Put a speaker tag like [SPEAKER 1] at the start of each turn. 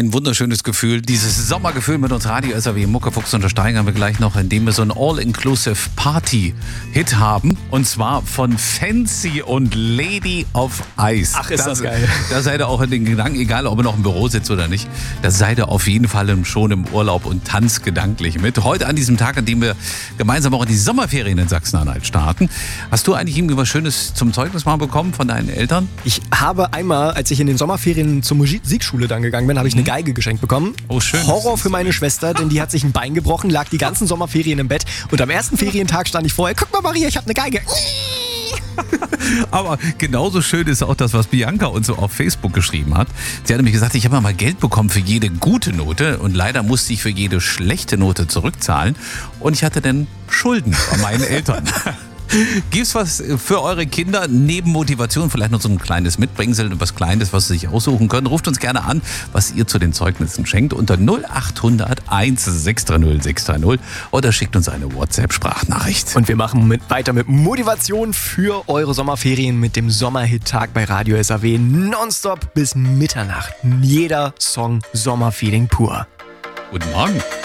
[SPEAKER 1] ein wunderschönes Gefühl. Dieses Sommergefühl mit uns Radio SAW Muckefuchs untersteigen wir gleich noch, indem wir so einen All-Inclusive Party-Hit haben. Und zwar von Fancy und Lady of Ice.
[SPEAKER 2] Ach, ist das geil.
[SPEAKER 1] Da seid ihr auch in den Gedanken, egal ob ihr noch im Büro sitzt oder nicht, da seid ihr auf jeden Fall schon im Urlaub und tanzt gedanklich mit. Heute an diesem Tag, an dem wir gemeinsam auch in die Sommerferien in Sachsen-Anhalt starten. Hast du eigentlich irgendwie was Schönes zum Zeugnis mal bekommen von deinen Eltern?
[SPEAKER 2] Ich habe einmal, als ich in den Sommerferien zur Musikschule dann gegangen bin, habe ich eine Geige geschenkt bekommen.
[SPEAKER 1] Oh, schön.
[SPEAKER 2] Horror für meine Schwester, denn die hat sich ein Bein gebrochen, lag die ganzen Sommerferien im Bett und am ersten Ferientag stand ich vorher, guck mal Maria, ich habe eine Geige.
[SPEAKER 1] Aber genauso schön ist auch das, was Bianca uns so auf Facebook geschrieben hat. Sie hat nämlich gesagt, ich habe mal Geld bekommen für jede gute Note und leider musste ich für jede schlechte Note zurückzahlen und ich hatte dann Schulden bei meinen Eltern. Gibt's was für eure Kinder neben Motivation, vielleicht noch so ein kleines Mitbringsel und was Kleines, was sie sich aussuchen können? Ruft uns gerne an, was ihr zu den Zeugnissen schenkt unter 0800 1630 630 oder schickt uns eine WhatsApp-Sprachnachricht.
[SPEAKER 2] Und wir machen weiter mit Motivation für eure Sommerferien mit dem Sommerhit-Tag bei Radio SAW. Nonstop bis Mitternacht. Jeder Song Sommerfeeling pur.
[SPEAKER 1] Guten Morgen.